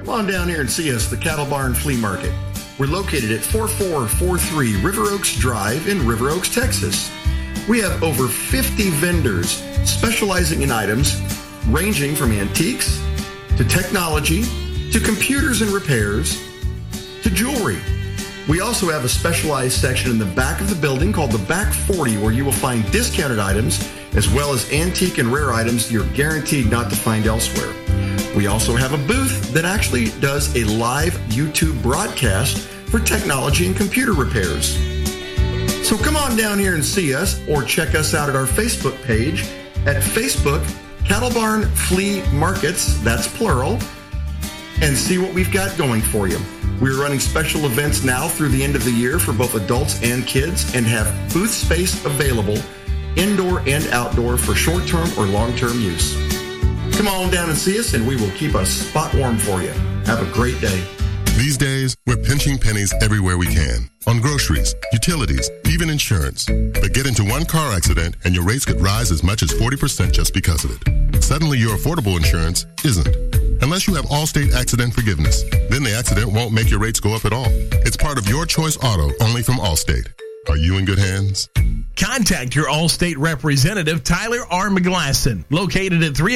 Come on down here and see us, the Cattle Barn Flea Market. We're located at 4443 River Oaks Drive in River Oaks, Texas. We have over 50 vendors specializing in items ranging from antiques to technology to computers and repairs to jewelry. We also have a specialized section in the back of the building called the Back 40 where you will find discounted items as well as antique and rare items you're guaranteed not to find elsewhere. We also have a booth that actually does a live YouTube broadcast for technology and computer repairs. So come on down here and see us or check us out at our Facebook page at Facebook Cattle Barn Flea Markets, that's plural, and see what we've got going for you. We're running special events now through the end of the year for both adults and kids and have booth space available indoor and outdoor for short-term or long-term use. Come on down and see us and we will keep a spot warm for you. Have a great day. These days, we're pinching pennies everywhere we can. On groceries, utilities, even insurance. But get into one car accident and your rates could rise as much as 40% just because of it. Suddenly, your affordable insurance isn't. Unless you have Allstate Accident Forgiveness. Then the accident won't make your rates go up at all. It's part of Your Choice Auto, only from Allstate. Are you in good hands? Contact your Allstate representative, Tyler R. McGlasson, located at 3